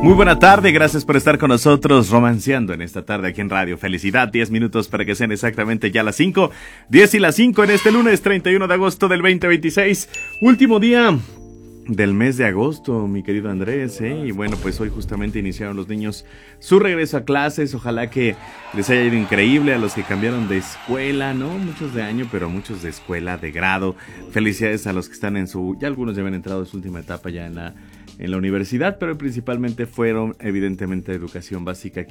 Muy buena tarde, gracias por estar con nosotros romanceando en esta tarde aquí en Radio Felicidad. 10 minutos para que sean exactamente ya las 5, 10 y las 5 en este lunes 31 de agosto del 2026. Último día del mes de agosto, mi querido Andrés, y bueno, pues hoy justamente iniciaron los niños su regreso a clases. Ojalá que les haya ido increíble a los que cambiaron de escuela, ¿no? Muchos de año, pero muchos de escuela, de grado. Felicidades a los que están ya algunos ya habían entrado en su última etapa ya en la universidad, pero principalmente fueron evidentemente educación básica